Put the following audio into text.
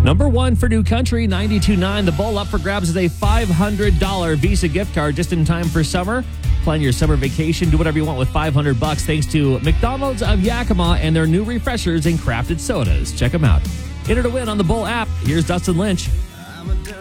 Number one for New Country, 92.9. The Bull up for grabs is a $500 Visa gift card just in time for summer. Plan your summer vacation. Do whatever you want with $500 thanks to McDonald's of Yakima and their new refreshers and crafted sodas. Check them out. Enter to win on the Bull app. Here's Dustin Lynch.